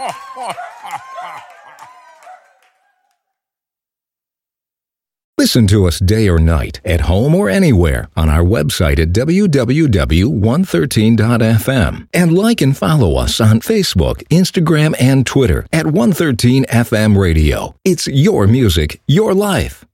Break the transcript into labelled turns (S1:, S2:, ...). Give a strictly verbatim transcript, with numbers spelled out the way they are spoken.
S1: Listen to us day or night, at home or anywhere, on our website at w w w dot one thirteen dot f m. And like and follow us on Facebook, Instagram, and Twitter at one thirteen F M Radio. It's your music, your life.